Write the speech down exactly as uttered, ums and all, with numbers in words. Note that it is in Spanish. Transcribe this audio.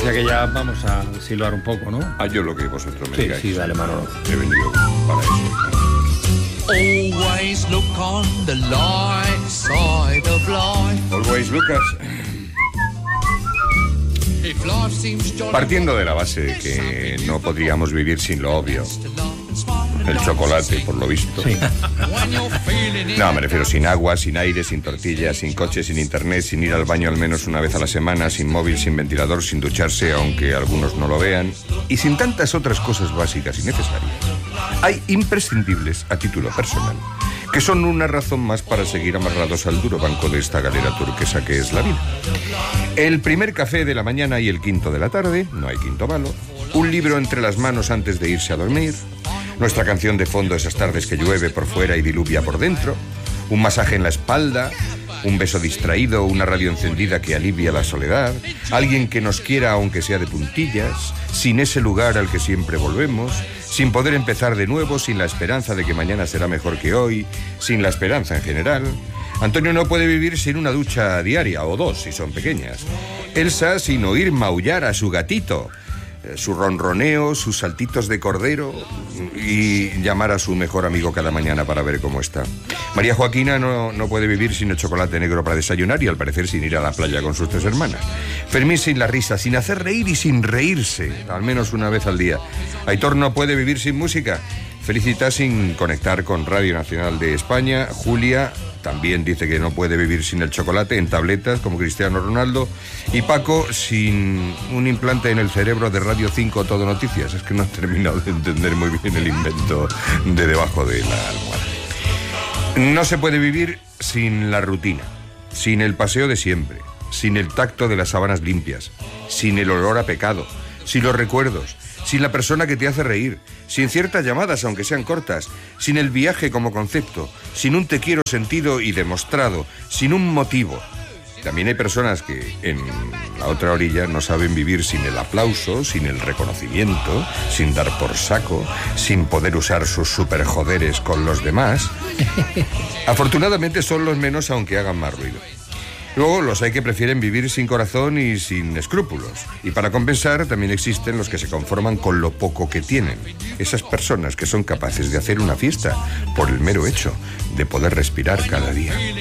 decía que ya vamos a silbar un poco, ¿no? Ah, yo lo que vosotros me Sí, digáis. sí, dale, Manolo. He venido para eso. Always look on the light side of life. Always, Lucas. If life seems jolly, Partiendo de la base de que no podríamos vivir sin lo obvio, el chocolate, por lo visto. Sí. when you're feeling it. No, me refiero sin agua, sin aire, sin tortillas, sin coche, sin internet, sin ir al baño al menos una vez a la semana, sin móvil, sin ventilador, sin ducharse, aunque algunos no lo vean, y sin tantas otras cosas básicas y necesarias. Hay imprescindibles a título personal, que son una razón más para seguir amarrados al duro banco de esta galera turquesa que es la vida. El primer café de la mañana y el quinto de la tarde, no hay quinto malo, un libro entre las manos antes de irse a dormir, nuestra canción de fondo esas tardes que llueve por fuera y diluvia por dentro, un masaje en la espalda, un beso distraído, una radio encendida que alivia la soledad, alguien que nos quiera aunque sea de puntillas, sin ese lugar al que siempre volvemos, sin poder empezar de nuevo, sin la esperanza de que mañana será mejor que hoy, sin la esperanza en general. Antonio no puede vivir sin una ducha diaria, o dos si son pequeñas. Elsa sin oír maullar a su gatito, su ronroneo, sus saltitos de cordero y llamar a su mejor amigo cada mañana para ver cómo está. María Joaquina no, no puede vivir sin el chocolate negro para desayunar y al parecer sin ir a la playa con sus tres hermanas. Fermín sin la risa, sin hacer reír y sin reírse, al menos una vez al día. Aitor no puede vivir sin música. Felicitas sin conectar con Radio Nacional de España. Julia también dice que no puede vivir sin el chocolate en tabletas, como Cristiano Ronaldo. Y Paco sin un implante en el cerebro de Radio cinco Todo Noticias. Es que no he terminado de entender muy bien el invento de debajo de la almohada. No se puede vivir sin la rutina, sin el paseo de siempre, sin el tacto de las sábanas limpias, sin el olor a pecado, sin los recuerdos, sin la persona que te hace reír, sin ciertas llamadas aunque sean cortas, sin el viaje como concepto, sin un te quiero sentido y demostrado, sin un motivo. También hay personas que en la otra orilla no saben vivir sin el aplauso, sin el reconocimiento, sin dar por saco, sin poder usar sus superjoderes con los demás. Afortunadamente son los menos aunque hagan más ruido. Luego los hay que prefieren vivir sin corazón y sin escrúpulos. Y para compensar también existen los que se conforman con lo poco que tienen. Esas personas que son capaces de hacer una fiesta por el mero hecho de poder respirar cada día.